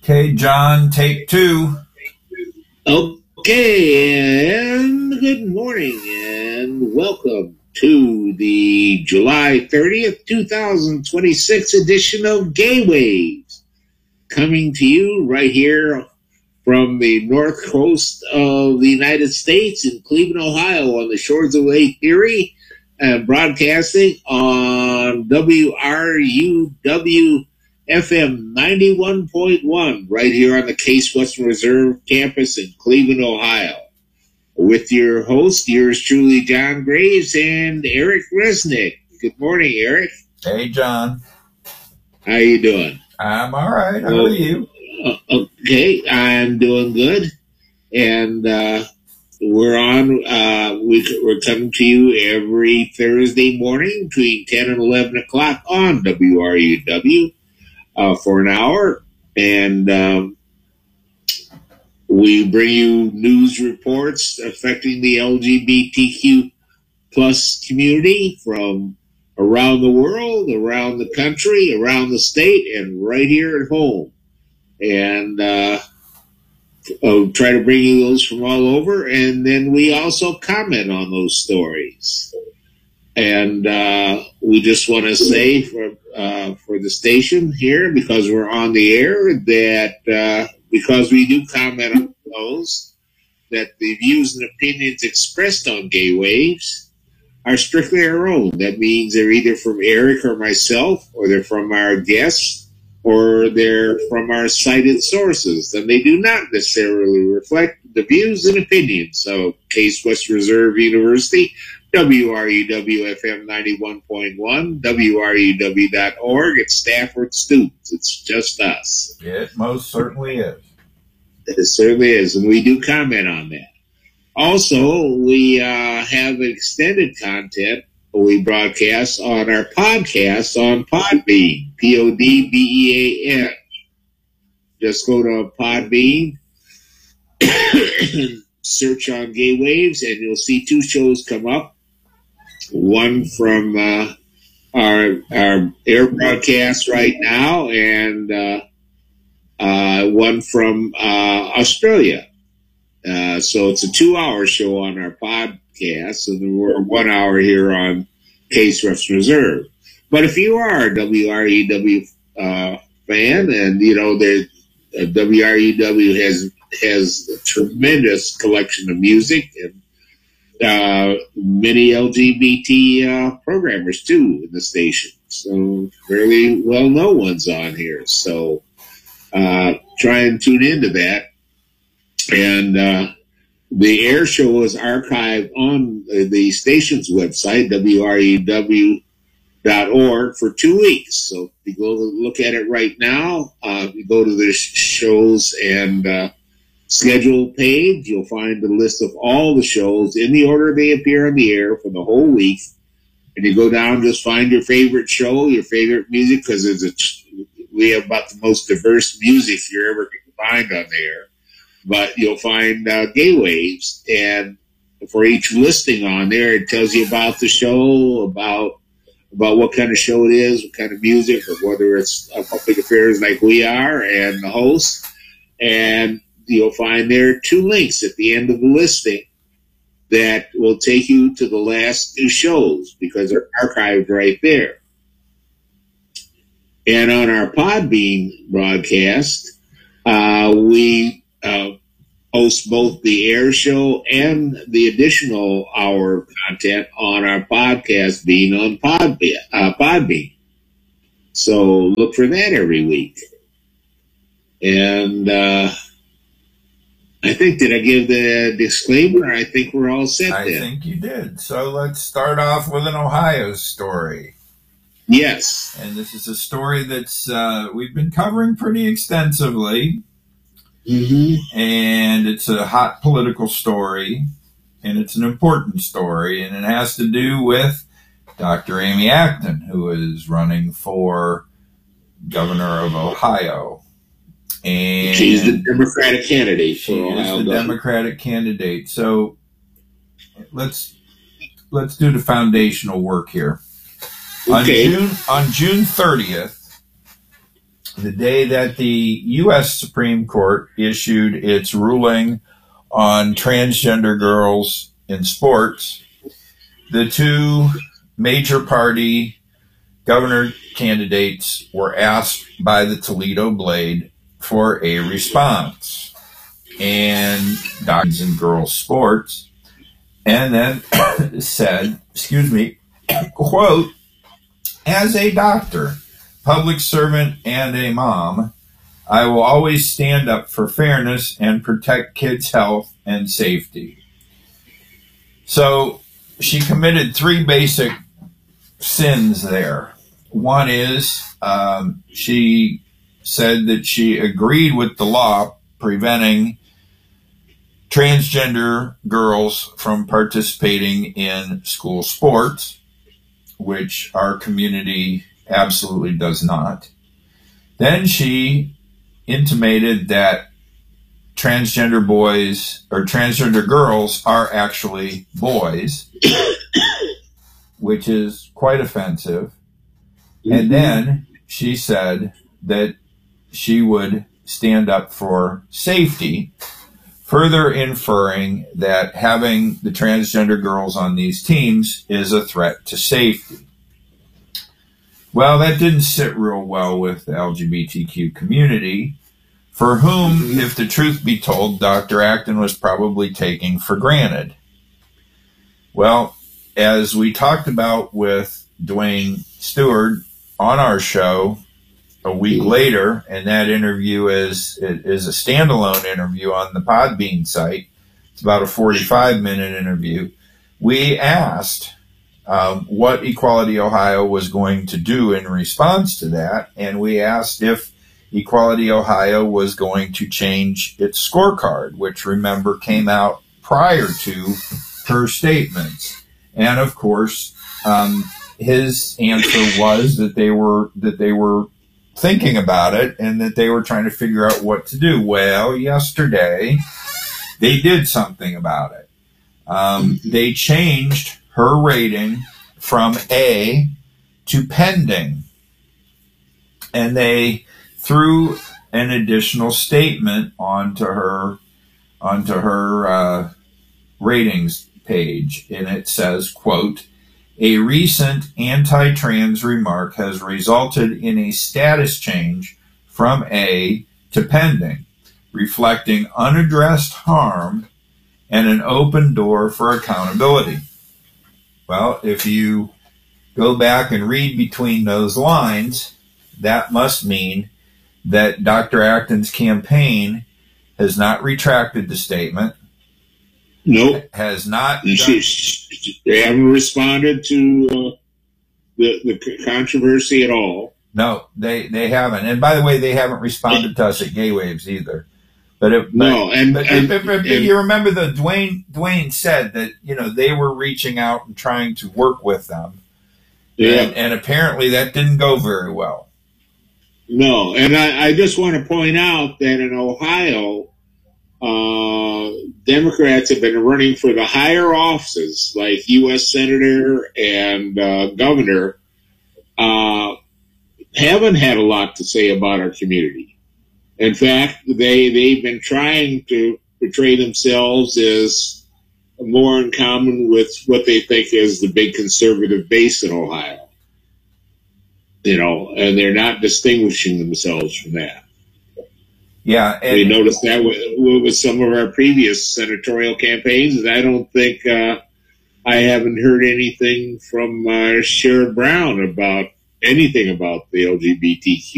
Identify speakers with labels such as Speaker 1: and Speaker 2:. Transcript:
Speaker 1: Okay, John, take two.
Speaker 2: Okay, and good morning, and welcome to the July 30th, 2026 edition of Gay Waves, coming to you right here from the north coast of the United States in Cleveland, Ohio, on the shores of Lake Erie, and broadcasting on WRUW FM 91.1 right here on the Case Western Reserve campus in Cleveland, Ohio. With your host, yours truly, John Graves, and Eric Resnick. Good morning, Eric.
Speaker 1: Hey, John.
Speaker 2: How you doing?
Speaker 1: I'm all right. How are you?
Speaker 2: Okay, I'm doing good. And we're coming to you every Thursday morning between 10 and 11 o'clock on WRUW. For an hour, and we bring you news reports affecting the LGBTQ plus community from around the world, around the country, around the state, and right here at home. And I'll try to bring you those from all over, and then we also comment on those stories. And we just want to say for the station here, because we're on the air, that because we do comment on those, that the views and opinions expressed on Gay Waves are strictly our own. That means they're either from Eric or myself, or they're from our guests, or they're from our cited sources. And they do not necessarily reflect the views and opinions of Case West Reserve University, WRUW-FM 91.1, WRUW.org. It's Stafford students. It's just us.
Speaker 1: It most certainly is.
Speaker 2: It certainly is, and we do comment on that. Also, we have extended content we broadcast on our podcast on Podbean, Podbean. Just go to Podbean, search on Gay Waves, and you'll see two shows come up. One from our air broadcast right now, and one from Australia. So it's a 2-hour show on our podcast, and then we're 1 hour here on Case Western Reserve. But if you are a WREW fan, and you know WREW has a tremendous collection of music, and many LGBT programmers too in the station, so fairly well-known ones on here. So try and tune into that. And the air show is archived on the station's website, WRUW.org, for 2 weeks. So if you go look at it right now, you go to the shows and schedule page, you'll find a list of all the shows in the order they appear on the air for the whole week. And you go down, just find your favorite show, your favorite music, because we have about the most diverse music you're ever going to find on there. But you'll find Gay Waves, and for each listing on there, it tells you about the show, about what kind of show it is, what kind of music, or whether it's public affairs like we are, and the host. And you'll find there 2 links at the end of the listing that will take you to the last 2 shows, because they're archived right there. And on our Podbean broadcast, we host both the air show and the additional hour content on our podcast being on Podbean. So look for that every week. And I think, did I give the disclaimer? I think we're all set
Speaker 1: I
Speaker 2: then.
Speaker 1: think you did. So let's start off with an Ohio story.
Speaker 2: Yes.
Speaker 1: And this is a story that's we've been covering pretty extensively.
Speaker 2: Mm-hmm.
Speaker 1: And it's a hot political story, and it's an important story, and it has to do with Dr. Amy Acton, who is running for governor of Ohio. And
Speaker 2: she's the Democratic candidate.
Speaker 1: She is the Democratic candidate. So let's do the foundational work here.
Speaker 2: Okay.
Speaker 1: On June 30th, the day that the U.S. Supreme Court issued its ruling on transgender girls in sports, the two major party governor candidates were asked by the Toledo Blade for a response. And doctors in girls' sports, and then said, quote, "As a doctor, public servant, and a mom, I will always stand up for fairness and protect kids' health and safety." So she committed three basic sins there. One is she said that she agreed with the law preventing transgender girls from participating in school sports, which our community absolutely does not. Then she intimated that transgender boys or transgender girls are actually boys, which is quite offensive. And then she said that she would stand up for safety, further inferring that having the transgender girls on these teams is a threat to safety. Well, that didn't sit real well with the LGBTQ community, for whom, if the truth be told, Dr. Acton was probably taking for granted. Well, as we talked about with Dwayne Stewart on our show a week later, and that interview is a standalone interview on the Podbean site. It's about a 45-minute interview. We asked what Equality Ohio was going to do in response to that, and we asked if Equality Ohio was going to change its scorecard, which, remember, came out prior to her statements. And of course, his answer was that they were thinking about it and that they were trying to figure out what to do. Well, yesterday they did something about it. They changed her rating from A to pending, and they threw an additional statement onto her ratings page, and it says, quote, "A recent anti-trans remark has resulted in a status change from A to pending, reflecting unaddressed harm and an open door for accountability." Well, if you go back and read between those lines, that must mean that Dr. Acton's campaign has not retracted the statement.
Speaker 2: Nope.
Speaker 1: Has not.
Speaker 2: They haven't responded to the controversy at all.
Speaker 1: No, they haven't. And by the way, they haven't responded to us at Gay Waves either. But you remember that Dwayne said that, you know, they were reaching out and trying to work with them. Yeah. And apparently that didn't go very well.
Speaker 2: No, and I just want to point out that in Ohio, Democrats have been running for the higher offices, like U.S. Senator and Governor, haven't had a lot to say about our community. In fact, they've been trying to portray themselves as more in common with what they think is the big conservative base in Ohio. You know, and they're not distinguishing themselves from that.
Speaker 1: Yeah, and
Speaker 2: we noticed that with some of our previous senatorial campaigns, and I don't think I haven't heard anything from Sherrod Brown about anything about the LGBTQ